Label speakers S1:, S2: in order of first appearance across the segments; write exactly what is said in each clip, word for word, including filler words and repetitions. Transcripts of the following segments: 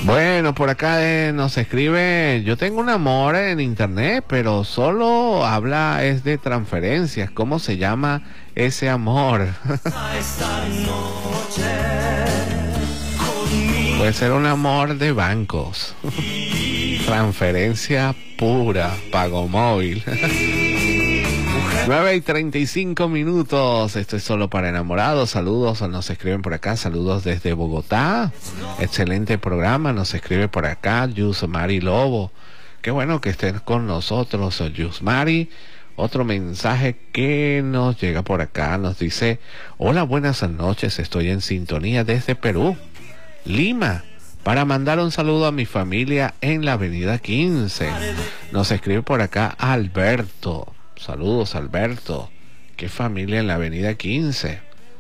S1: Bueno, por acá eh, nos escribe, yo tengo un amor en internet, pero solo habla es de transferencias. ¿Cómo se llama ese amor? Puede ser un amor de bancos. Transferencia pura, pago móvil. nueve y treinta y cinco minutos. Esto es Solo para Enamorados. Saludos, nos escriben por acá. Saludos desde Bogotá. Excelente programa. Nos escribe por acá Yusmari Lobo. Qué bueno que estén con nosotros, Yusmari. Otro mensaje que nos llega por acá. Nos dice: hola, buenas noches. Estoy en sintonía desde Perú, Lima, para mandar un saludo a mi familia en la avenida quince. Nos escribe por acá Alberto. Saludos, Alberto. ¿Qué familia en la avenida quince?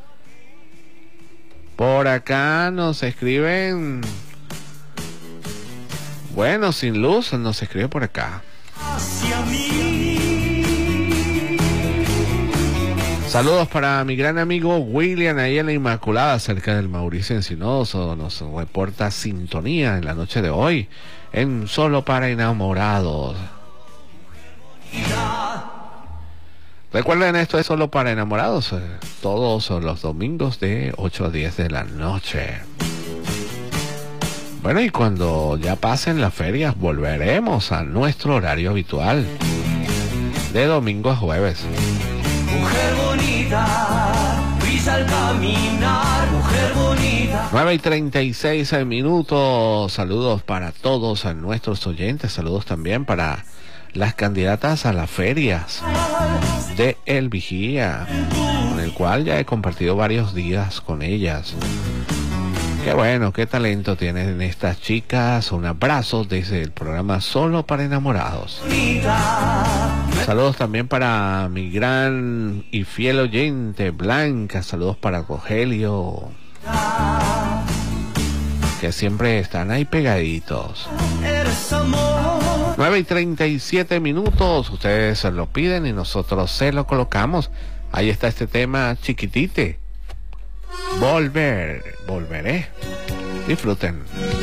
S1: Por acá nos escriben... Bueno, Sin Luz nos escribe por acá. Saludos para mi gran amigo William, ahí en la Inmaculada, cerca del Mauricio Encinoso. Nos reporta sintonía en la noche de hoy, en Solo para Enamorados. Recuerden, esto es Solo para Enamorados, eh, todos los domingos de ocho a diez de la noche. Bueno, y cuando ya pasen las ferias, volveremos a nuestro horario habitual, de domingo a jueves.
S2: Mujer bonita, brilla al caminar, mujer bonita.
S1: nueve y treinta y seis minutos. Saludos para todos a nuestros oyentes. Saludos también para las candidatas a las ferias de El Vigía, con el cual ya he compartido varios días con ellas. Qué bueno, qué talento tienen estas chicas. Un abrazo desde el programa Solo para Enamorados. Saludos también para mi gran y fiel oyente Blanca. Saludos para Rogelio, que siempre están ahí pegaditos. nueve y treinta y siete minutos. Ustedes se lo piden y nosotros se lo colocamos. Ahí está este tema, Chiquitite. Volver, volveré. Disfruten.